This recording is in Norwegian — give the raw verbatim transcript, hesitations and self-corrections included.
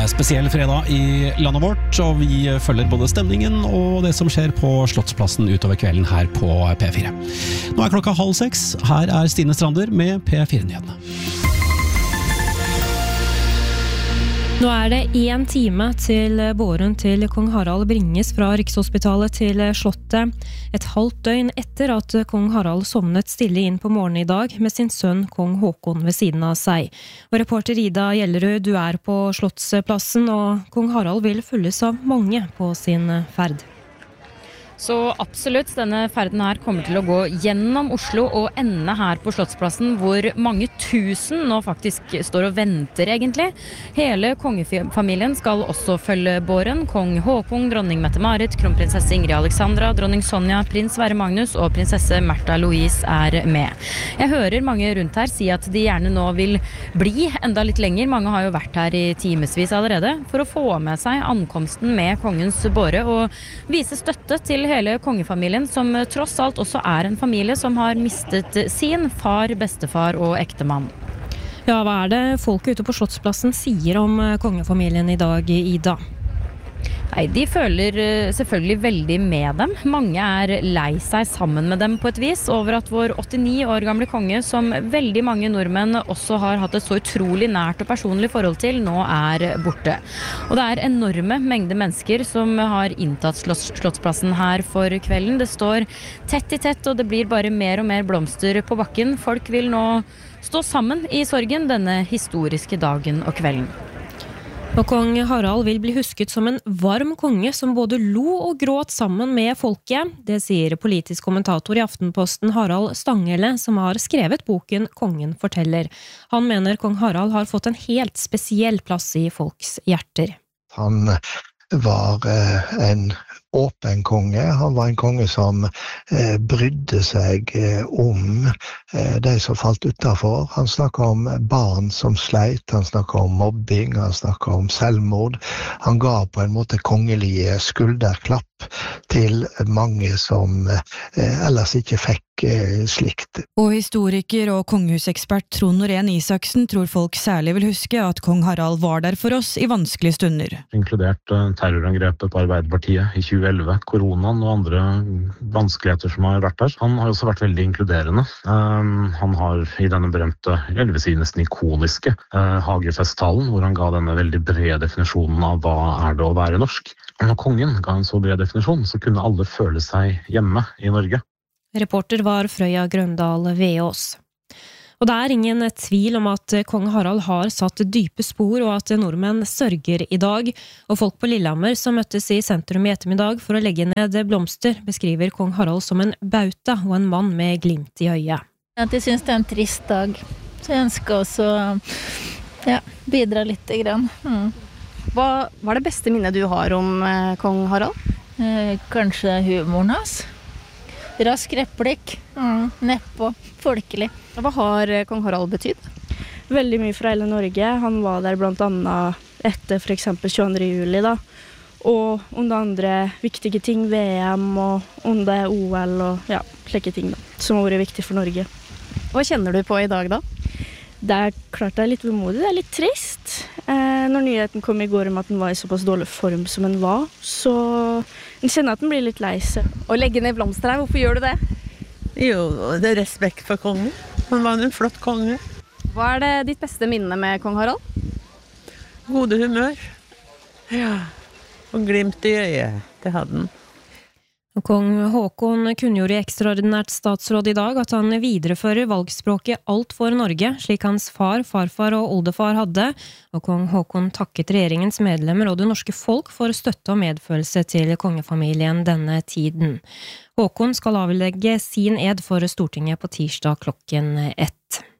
spesiell fredag i landet vårt, og vi følger både stemningen og det som skjer på Slottsplassen utover kvelden her på P fire. Nå er klokka halv seks. Her er Stine Strander med P fire-nyhetene. Nå er det en time til båren til kong Harald bringes fra Rikshospitalet til Slottet. Et halvt døgn etter at kong Harald sovnet stille inn på morgenen i dag med sin sønn kong Håkon ved siden av seg. Og reporter Ida Gjellerud, du er på Slottsplassen, og kong Harald vil følges av mange på sin ferd. Så absolutt, denne ferden her kommer til å gå gjennom Oslo og ende her på Slottsplassen, hvor mange tusen nå faktisk står og venter egentlig. Hele kongefamilien skal også følge båren. Kong Håkon, dronning Mette-Marit, kronprinsesse Ingrid Alexandra, dronning Sonja, prins Sverre Magnus og prinsesse Märtha Louise er med. Jeg hører mange rundt her si at de gjerne nå vil bli enda litt lenger. Mange har jo vært her i timesvis allerede for å få med seg ankomsten med kongens båre og vise støtte til hele kongefamilien, som tross alt også er en familie som har mistet sin far, bestefar og ektemann. Ja, hva er det folk ute på Slottsplassen sier om kongefamilien i dag, Ida? Nei, de føler selvfølgelig veldig med dem. Mange er lei seg sammen med dem på et vis over at vår åttini år gamle konge, som veldig mange nordmenn også har hatt et så utrolig nært og personlig forhold til, nå er borte. Og det er enorme mengder mennesker som har inntatt Slottsplassen her for kvelden. Det står tett i tett, og det blir bare mer og mer blomster på bakken. Folk vil nå stå sammen i sorgen denne historiske dagen og kvelden. Og kong Harald vil bli husket som en varm konge som både lo og gråt sammen med folket. Det sier politisk kommentator i Aftenposten Harald Stanghelle, som har skrevet boken Kongen forteller. Han mener kong Harald har fått en helt spesiell plass i folks hjerter. Han var en åpen konge. Han var en konge som eh, brydde seg eh, om eh, de som falt utenfor. Han snakket om barn som sleit, han snakket om mobbing, han snakket om selvmord. Han ga på en måte kongelige skulderklapp til mange som eh, ellers ikke fikk eh, slikt. Og historiker og kongehusekspert Trond Norén Isaksen tror folk særlig vil huske at kong Harald var der for oss i vanskelige stunder. Inkludert uh, terrorangrepet på Arbeiderpartiet i tjue elleve, koronaen og andre vanskeligheter som har vært der. Han har også vært veldig inkluderende. Um, han har i denne berømte, jeg vil si nesten ikoniske, uh, hagefesttalen, hvor han ga denne veldig brede definisjonen av hva er det å være norsk. Og når kongen ga en så bred definisjon, så kunne alle føle seg hjemme i Norge. Reporter var Frøya Grøndal Veås. Og det er ingen tvil om at kong Harald har satt dype spor, og at nordmenn sørger i dag. Og folk på Lillehammer som møttes i sentrum i ettermiddag for å legge ned blomster, beskriver kong Harald som en bauta og en mann med glimt i øyet. Jeg synes det er en trist dag, så jeg ønsker også ja, bidra litt grann. Mm. Hva var det beste minnet du har om eh, kong Harald? Eh, kanskje humoren hans. Rask replikk, mm, neppå, folkelig. Hva har kong Harald betydd? Veldig mye for hele Norge. Han var der blant annet etter for eksempel tjueandre juli da. Og om det andre viktige ting, V M og om det er O L og ja, slike ting da, som har vært viktig for Norge. Hva kjenner du på i dag da? Det er klart det er litt vemodig, det er litt trist. Eh, når nyheten kom i går om at den var i såpass dårlig form som den var, så jeg kjenner at den blir litt lei seg. Å legge ned blomster her, hvorfor gjør du det? Jo, det er respekt for kongen. Han var en flott konge. Hva er det ditt beste minne med kong Harald? Gode humør. Ja, og glimt i øyet, det hadde han. Og kong Håkon kunngjorde i ekstraordinært statsråd i dag at han viderefører valgspråket Alt for Norge, slik hans far, farfar og oldefar hadde. Og kong Håkon takket regjeringens medlemmer og det norske folk for støtte og medfølelse til kongefamilien denne tiden. Håkon skal avlegge sin ed for Stortinget på tirsdag klokken ett.